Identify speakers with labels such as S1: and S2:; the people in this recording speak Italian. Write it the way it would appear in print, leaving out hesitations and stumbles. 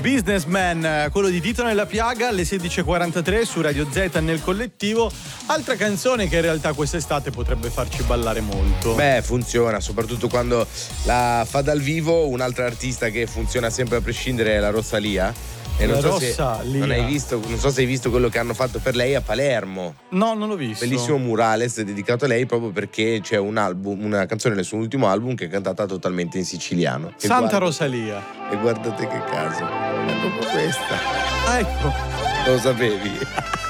S1: Businessman, quello di Tito Nella Piaga, alle 16.43 su Radio Z nel collettivo. Altra canzone che in realtà quest'estate potrebbe farci ballare molto.
S2: Beh, funziona, soprattutto quando la fa dal vivo. Un'altra artista che funziona sempre a prescindere è la Rosalia. E non so se hai visto quello che hanno fatto per lei a Palermo.
S1: No, non l'ho visto.
S2: Bellissimo murales dedicato a lei, proprio perché c'è una canzone nel suo ultimo album che è cantata totalmente in siciliano.
S1: Santa Rosalia.
S2: E guardate che caso, è proprio questa.
S1: Ah, ecco.
S2: Lo sapevi?